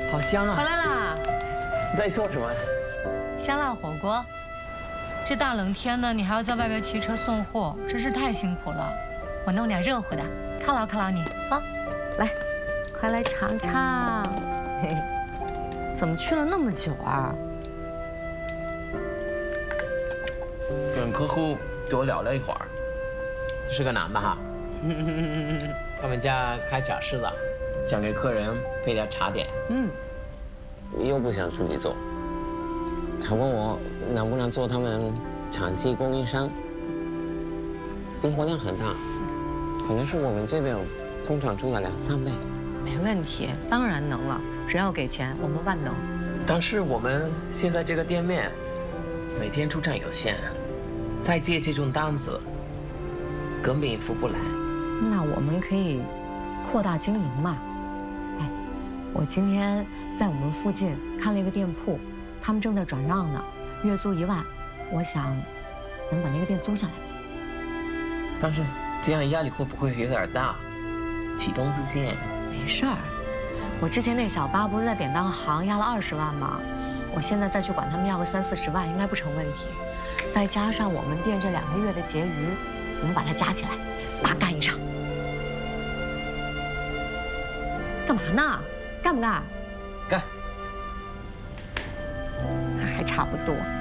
好香啊！ 回来啦！ 你在做什么？ 香辣火锅。这大冷天的，你还要在外边骑车送货，真是太辛苦了。我弄点热乎的，犒劳犒劳你啊！来，快来尝尝。嘿嘿，怎么去了那么久啊？ 跟客户多聊了一会儿。这是个男的哈，他们家开茶室的，想给客人配点茶点。又不想自己做，他问我能不能做他们长期供应商，订货量很大，可能是我们这边通常出的2、3倍。 没问题，当然能了，只要给钱，我们万能。 但是我们现在这个店面每天出产有限，再接这种单子根本应付不来。 那我们可以扩大经营嘛？哎，我今天在我们附近看了一个店铺，他们正在转让呢，月租1万，我想咱们把那个店租下来。 但是这样压力会不会有点大？启动资金。 没事儿，我之前那小八不是在典当行压了20万吗？我现在再去管他们要个30、40万，应该不成问题。再加上我们店这2个月的结余，我们把它加起来，大干一场。干嘛呢？干不干？ 干。 那还差不多。